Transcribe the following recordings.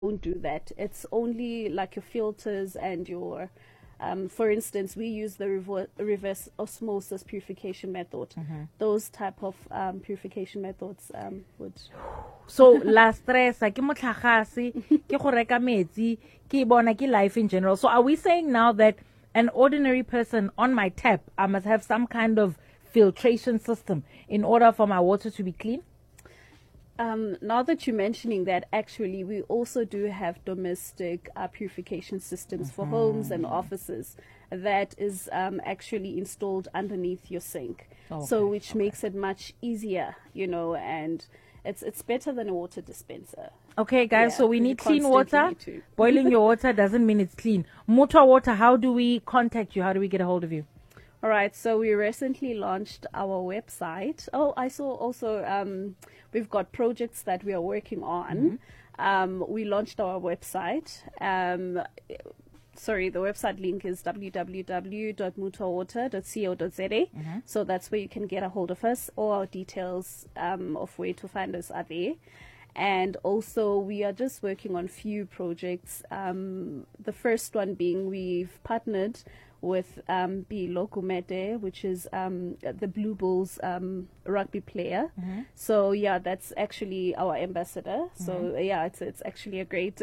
don't do that. It's only like your filters and your, for instance, we use the reverse osmosis purification method. Those type of purification methods would. So la stress ke motlhagase ke go reka metsi ke bona ke life in general. So are we saying now that an ordinary person on my tap, I must have some kind of filtration system in order for my water to be clean? Now that you're mentioning that, actually, we also do have domestic purification systems for homes and offices that is actually installed underneath your sink. So which makes it much easier, and it's better than a water dispenser. Okay, guys, so we need clean water. Boiling your water doesn't mean it's clean. Mutua Water, how do we contact you? How do we get a hold of you? All right, so we recently launched our website. Oh, I saw also we've got projects that we are working on. We launched our website. The website link is www.mutuawater.co.za. So that's where you can get a hold of us. All our details of where to find us are there. And also, we are just working on few projects. The first one being we've partnered with Bilo Kumete, which is the Blue Bulls rugby player. So yeah, that's actually our ambassador. So yeah, it's actually a great,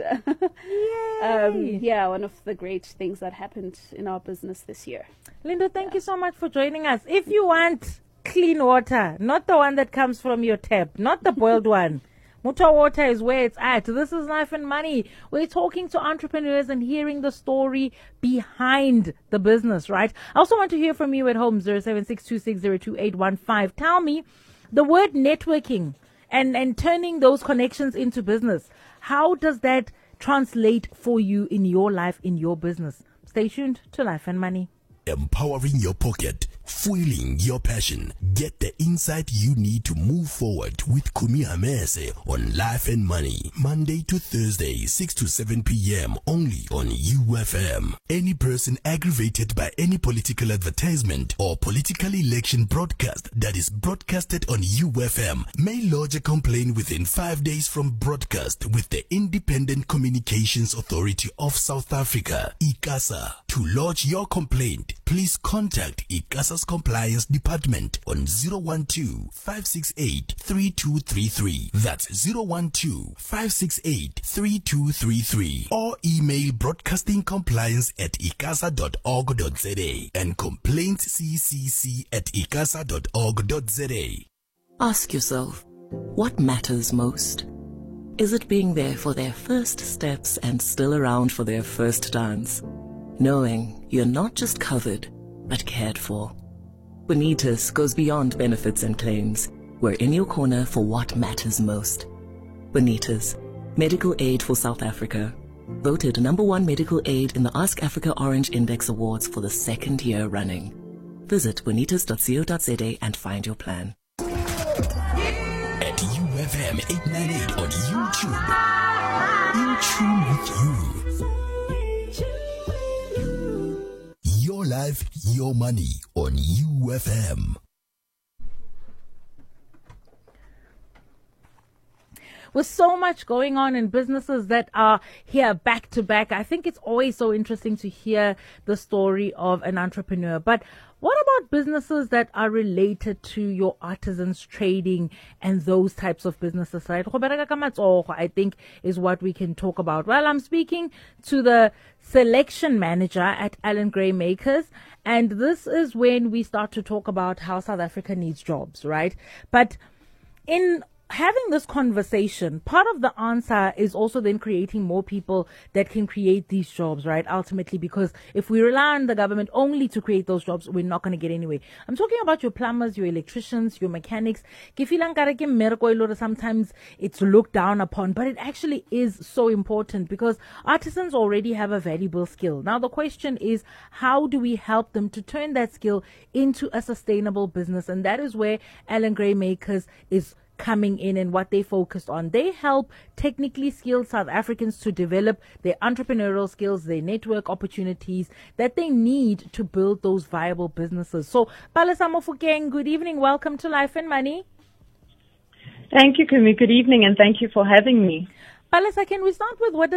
one of the great things that happened in our business this year. Linda, thank you so much for joining us. If you want clean water, not the one that comes from your tap, not the boiled one, Mutua Water is where it's at. This is Life and Money. We're talking to entrepreneurs and hearing the story behind the business, right? I also want to hear from you at home, 0762602815. Tell me, the word networking and turning those connections into business, how does that translate for you in your life, in your business? Stay tuned to Life and Money. Empowering your pocket, fueling your passion. Get the insight you need to move forward with Kumi Hamese on Life and Money. Monday to Thursday, 6 to 7 p.m. only on UFM. Any person aggravated by any political advertisement or political election broadcast that is broadcasted on UFM may lodge a complaint within 5 days from broadcast with the Independent Communications Authority of South Africa, ICASA. To lodge your complaint, please contact ICASA's Compliance Department on 012-568-3233. That's 012-568-3233. Or email broadcastingcompliance@icasa.org.za and complaintsccc@icasa.org.za. Ask yourself, what matters most? Is it being there for their first steps and still around for their first dance? Knowing you're not just covered, but cared for. Bonitas goes beyond benefits and claims. We're in your corner for what matters most. Bonitas, medical aid for South Africa. Voted #1 medical aid in the Ask Africa Orange Index Awards for the 2nd year running. Visit bonitas.co.za and find your plan. At UFM 898 on YouTube. In tune with you. Your life, your money on UFM. With so much going on in businesses that are here back to back, I think it's always so interesting to hear the story of an entrepreneur. But what about businesses that are related to your artisans trading and those types of businesses, right? I think is what we can talk about. Well, I'm speaking to the selection manager at Allan Gray Makers, and this is when we start to talk about how South Africa needs jobs, right? But in having this conversation, part of the answer is also then creating more people that can create these jobs, right? Ultimately, because if we rely on the government only to create those jobs, we're not going to get anywhere. I'm talking about your plumbers, your electricians, your mechanics. Sometimes it's looked down upon, but it actually is so important because artisans already have a valuable skill. Now, the question is, how do we help them to turn that skill into a sustainable business? And that is where Allan Gray Makers is coming in and what they focused on. They help technically skilled South Africans to develop their entrepreneurial skills, their network opportunities that they need to build those viable businesses. So, Palesa Mofokeng, good evening. Welcome to Life and Money. Thank you, Kumi. Good evening, and thank you for having me. Palesa, can we start with what